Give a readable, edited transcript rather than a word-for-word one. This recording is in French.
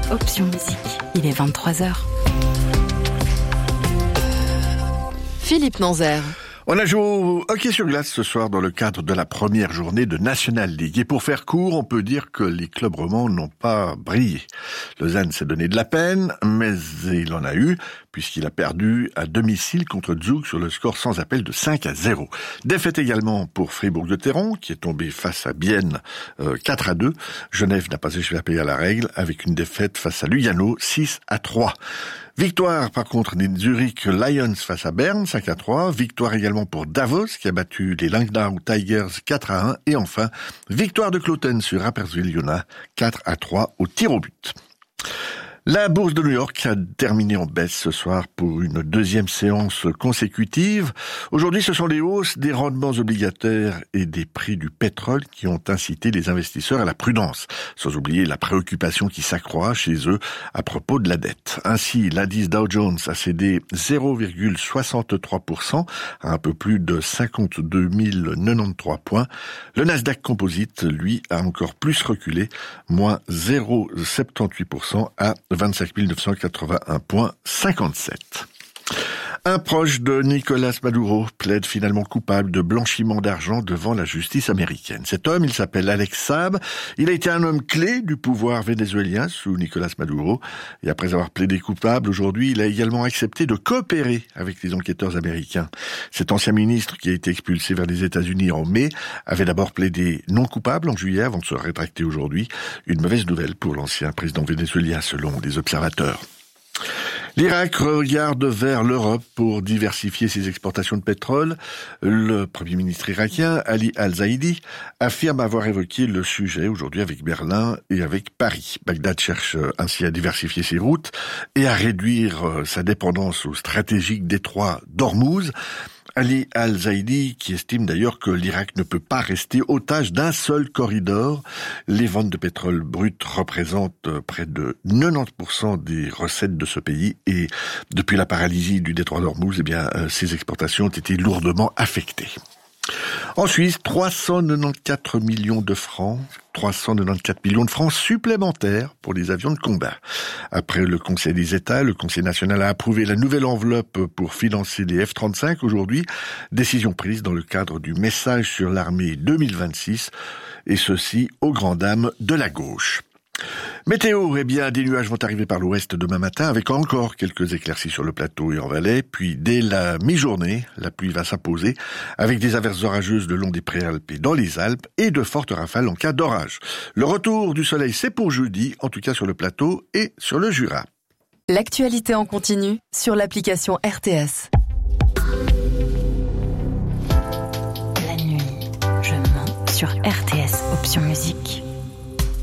Option Musique, il est 23h. Philippe Nanzer. On a joué au hockey sur glace ce soir dans le cadre de la première journée de National League. Et pour faire court, on peut dire que les clubs romands n'ont pas brillé. Lausanne s'est donné de la peine, mais il en a eu, puisqu'il a perdu à domicile contre Zug sur le score sans appel de 5-0. Défaite également pour Fribourg-Gotteron, qui est tombé face à Bienne 4-2. Genève n'a pas échappé à la règle, avec une défaite face à Lugano 6-3. Victoire par contre des Zurich Lions face à Berne 5-3. Victoire également pour Davos qui a battu les Langnau Tigers 4-1. Et enfin, victoire de Kloten sur Rapperswil-Jona 4-3 au tir au but. La bourse de New York a terminé en baisse ce soir pour une deuxième séance consécutive. Aujourd'hui, ce sont les hausses des rendements obligataires et des prix du pétrole qui ont incité les investisseurs à la prudence, sans oublier la préoccupation qui s'accroît chez eux à propos de la dette. Ainsi, l'indice Dow Jones a cédé 0,63% à un peu plus de 52 093 points. Le Nasdaq Composite, lui, a encore plus reculé, moins 0,78% à 25 981,57. Un proche de Nicolás Maduro plaide finalement coupable de blanchiment d'argent devant la justice américaine. Cet homme, il s'appelle Alex Saab. Il a été un homme clé du pouvoir vénézuélien sous Nicolás Maduro. Et après avoir plaidé coupable, aujourd'hui, il a également accepté de coopérer avec les enquêteurs américains. Cet ancien ministre, qui a été expulsé vers les États-Unis en mai, avait d'abord plaidé non coupable en juillet avant de se rétracter aujourd'hui. Une mauvaise nouvelle pour l'ancien président vénézuélien, selon des observateurs. L'Irak regarde vers l'Europe pour diversifier ses exportations de pétrole. Le Premier ministre irakien, Ali Al-Zaidi, affirme avoir évoqué le sujet aujourd'hui avec Berlin et avec Paris. Bagdad cherche ainsi à diversifier ses routes et à réduire sa dépendance au stratégique détroit d'Ormuz. Ali Al-Zaidi, qui estime d'ailleurs que l'Irak ne peut pas rester otage d'un seul corridor. Les ventes de pétrole brut représentent près de 90% des recettes de ce pays et depuis la paralysie du détroit d'Ormuz, ces exportations ont été lourdement affectées. En Suisse, 394 millions de francs supplémentaires pour les avions de combat. Après le Conseil des États, le Conseil national a approuvé la nouvelle enveloppe pour financer les F-35 aujourd'hui. Décision prise dans le cadre du message sur l'armée 2026, et ceci aux grandes dames de la gauche. Météo, des nuages vont arriver par l'ouest demain matin avec encore quelques éclaircies sur le plateau et en Valais. Puis dès la mi-journée, la pluie va s'imposer avec des averses orageuses le long des préalpes et dans les Alpes et de fortes rafales en cas d'orage. Le retour du soleil, c'est pour jeudi, en tout cas sur le plateau et sur le Jura. L'actualité en continu sur l'application RTS. La nuit, je mens sur RTS Option Musique.